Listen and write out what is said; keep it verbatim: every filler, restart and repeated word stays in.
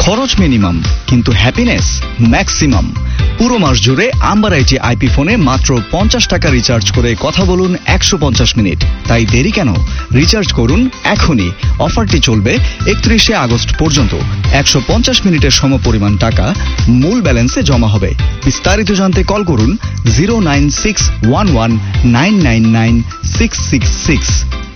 খরচ মিনিমাম কিন্তু happiness maximum. পুরো মাস জুড়ে আম্বার আইটি আইপি ফোনে মাত্র পঞ্চাশ টাকা রিচার্জ করে কথা বলুন একশো পঞ্চাশ মিনিট। তাই দেরি কেন? রিচার্জ করুন এখনই। অফারটি চলবে একত্রিশে আগস্ট পর্যন্ত। একশো পঞ্চাশ মিনিটের সমপরিমাণ টাকা মূল ব্যালেন্সে জমা হবে। বিস্তারিত জানতে কল করুন zero nine six one one nine nine nine six six six.